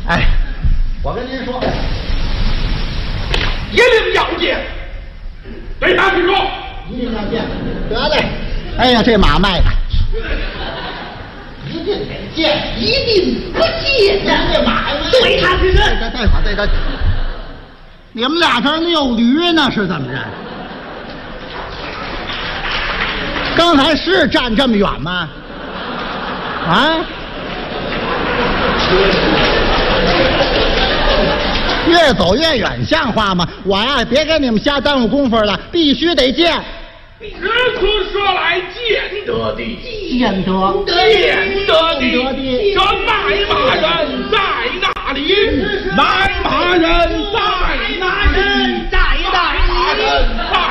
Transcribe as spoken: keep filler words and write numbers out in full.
哎，我跟您说， 一定要见。对他去说， 一定要见。得嘞。哎呀，这马卖的。一定得见，一定不见呀！这马还对他去说。再再好，再再。你们俩这遛驴呢，是怎么着？刚才是站这么远吗？啊？越走越远，像话吗？我呀，别跟你们瞎耽误功夫了，必须得见。 此处说来见得的， 见得， 见得的， 得的。 这卖马人在哪里？卖马人在哪里？ 在哪里？